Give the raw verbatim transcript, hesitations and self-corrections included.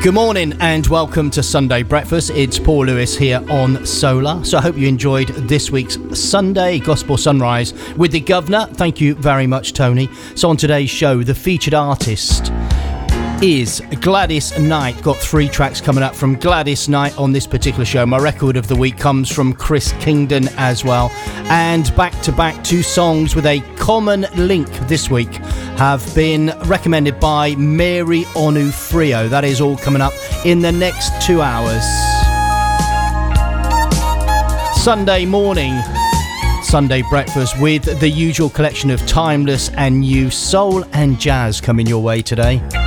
Good morning and welcome to Sunday Breakfast. It's Paul Lewis here on Solar. So I hope you enjoyed this week's Sunday Gospel Sunrise with the Governor. Thank you very much, Tony. So on today's show, the featured artist is Gladys Knight. Got three tracks coming up from Gladys Knight on this particular show. My record of the week comes from Chris Kingdon as well. And back to back, two songs with a common link this week have been recommended by Mary Onufrio. That is all coming up in the next two hours. Sunday morning, Sunday breakfast with the usual collection of timeless and new soul and jazz coming your way today.